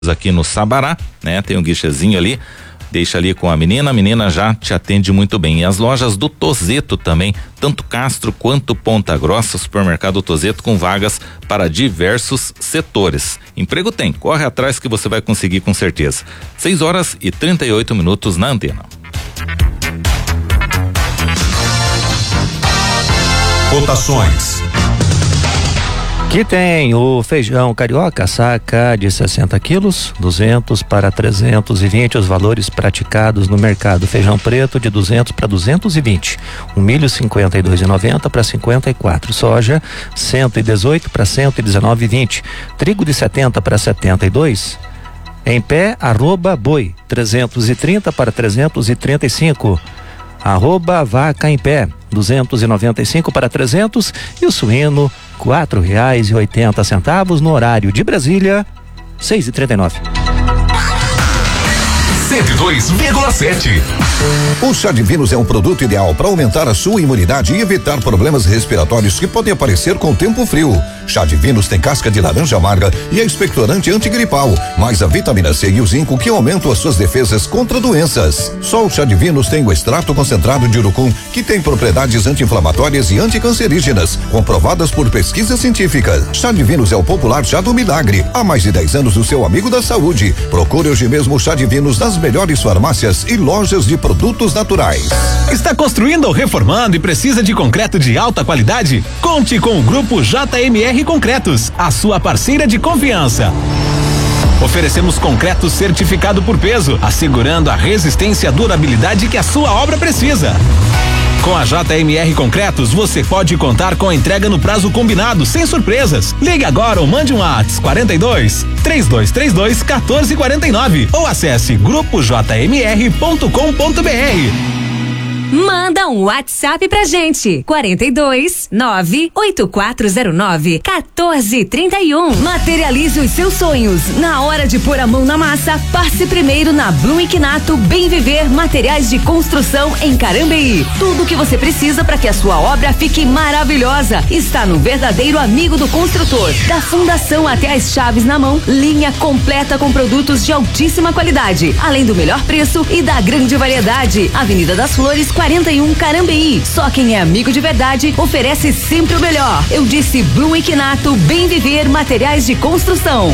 aqui no Sabará, né? Tem um guichezinho ali, deixa ali com a menina já te atende muito bem. E as lojas do Tozeto também, tanto Castro quanto Ponta Grossa, supermercado Tozeto com vagas para diversos setores. Emprego tem, corre atrás que você vai conseguir com certeza. 6h38 na Antena. Cotações. Aqui tem o feijão carioca, saca de 60 quilos, 200 para 320 os valores praticados no mercado. Feijão preto de 200 para 220. O milho 52,90 para 54. Soja 118 para 119,20. Trigo de 70 para 72. Em pé, @boi 330 para 335. @vaca em pé 295 para 300 e o suíno R$4,80 no horário de Brasília 6h39. 102,7. O chá de Vinos é um produto ideal para aumentar a sua imunidade e evitar problemas respiratórios que podem aparecer com o tempo frio. Chá de Vinos tem casca de laranja amarga e é expectorante antigripal, mais a vitamina C e o zinco que aumentam as suas defesas contra doenças. Só o chá de Vinos tem o extrato concentrado de urucum, que tem propriedades anti-inflamatórias e anticancerígenas, comprovadas por pesquisas científicas. Chá de Vinos é o popular chá do milagre. Há mais de 10 anos o seu amigo da saúde. Procure hoje mesmo o chá de Vinos nas melhores farmácias e lojas de produtos naturais. Está construindo ou reformando e precisa de concreto de alta qualidade? Conte com o Grupo JMR Concretos, a sua parceira de confiança. Oferecemos concreto certificado por peso, assegurando a resistência e a durabilidade que a sua obra precisa. Com a JMR Concretos, você pode contar com a entrega no prazo combinado, sem surpresas. Ligue agora ou mande um WhatsApp 42 3232 1449 ou acesse grupojmr.com.br. Manda um WhatsApp pra gente. 42 98409 1431. Materialize os seus sonhos. Na hora de pôr a mão na massa, passe primeiro na Blum e Quinato Bem Viver Materiais de Construção em Carambeí. Tudo o que você precisa para que a sua obra fique maravilhosa está no verdadeiro amigo do construtor. Da fundação até as chaves na mão, linha completa com produtos de altíssima qualidade, além do melhor preço e da grande variedade. Avenida das Flores 41 Carambeí. Só quem é amigo de verdade oferece sempre o melhor. Eu disse Blum e Quinato Bem Viver Materiais de Construção.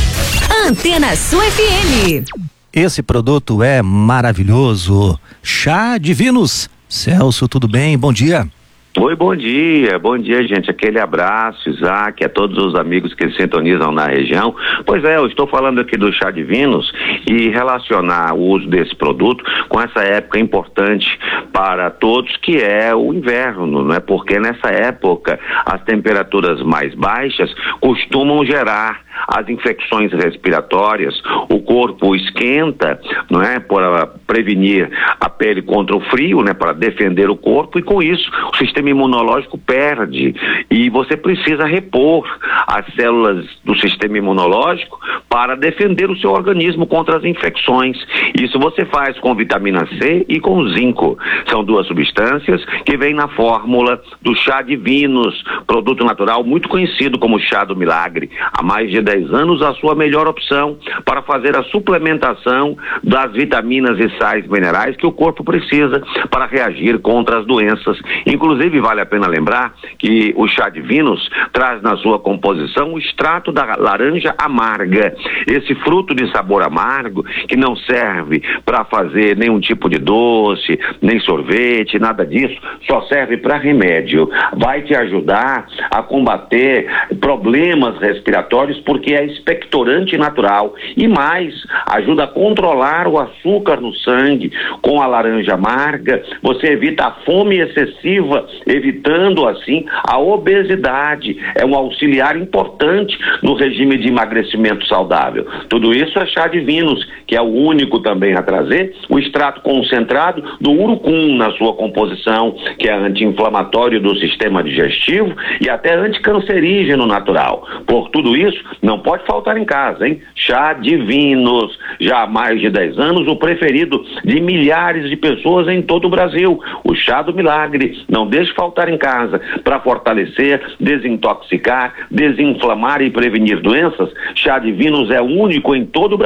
Antena Sul FM. Esse produto é maravilhoso. Chá de Vinos. Celso, tudo bem? Bom dia. Oi, bom dia, gente. Aquele abraço, Isaac, a todos os amigos que sintonizam na região. Pois é, eu estou falando aqui do chá de Vinos e relacionar o uso desse produto com essa época importante para todos, que é o inverno, não é? Porque nessa época as temperaturas mais baixas costumam gerar as infecções respiratórias, o corpo esquenta, não é? Para prevenir a pele contra o frio, né? Para defender o corpo, e com isso o sistema imunológico perde e você precisa repor as células do sistema imunológico para defender o seu organismo contra as infecções. Isso você faz com vitamina C e com zinco. São duas substâncias que vêm na fórmula do chá de Vinos, produto natural muito conhecido como chá do milagre. Há mais de 10 anos, a sua melhor opção para fazer a suplementação das vitaminas e sais minerais que o corpo precisa para reagir contra as doenças. Inclusive, vale a pena lembrar que o chá de Vinos traz na sua composição o extrato da laranja amarga. Esse fruto de sabor amargo que não serve para fazer nenhum tipo de doce, nem sorvete, nada disso, só serve para remédio. Vai te ajudar a combater problemas respiratórios porque é expectorante natural e mais, ajuda a controlar o açúcar no sangue. Com a laranja amarga, você evita a fome excessiva, evitando assim a obesidade. É um auxiliar importante no regime de emagrecimento saudável. Tudo isso é chá de Vinos, que é o único também a trazer o extrato concentrado do urucum na sua composição, que é anti-inflamatório do sistema digestivo e até anticancerígeno natural. Por tudo isso, não pode faltar em casa, hein? Chá de Vinos, já há mais de 10 anos, o preferido de milhares de pessoas em todo o Brasil. O chá do milagre. Não deixe faltar em casa para fortalecer, desintoxicar, desinflamar e prevenir doenças. Chá Divinos é único em todo o Brasil.